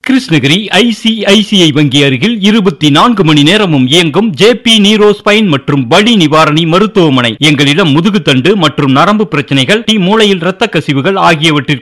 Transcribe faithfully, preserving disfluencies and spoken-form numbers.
Krishnagiri ICICI வங்கி அருகில் இருபத்தி நான்கு மணி நேரமும் இயங்கும் ஜே பி நீரோ ஸ்பைன் மற்றும் வலி நிவாரணி மருத்துவமனை. எங்களிடம் முதுகுத்தண்டு மற்றும் நரம்பு பிரச்சனைகள், மூளையில் இரத்த கசிவுகள் ஆகியவற்றிற்கு